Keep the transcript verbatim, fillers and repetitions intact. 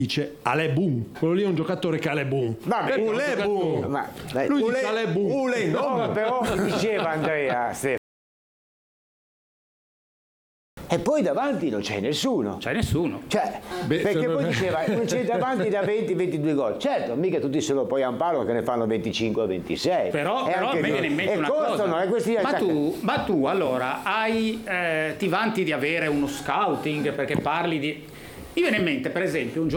dice Alebun, quello lì è un giocatore che Alebun. Vabbè, Ulebun. Ma, dai, Lui Ule, dice Alebun. Ule, no, però diceva Andrea Stefano. E poi davanti non c'è nessuno. C'è nessuno. Cioè, Beh, perché poi me... diceva non c'è davanti da venti ventidue gol. Certo, mica tutti se lo poi Amparo che ne fanno venticinque ventisei. Però, però a me viene in mente e una costano, cosa. Eh, questi ma, attacca... tu, ma tu allora hai, eh, ti vanti di avere uno scouting perché parli di... Mi viene in mente per esempio un giocatore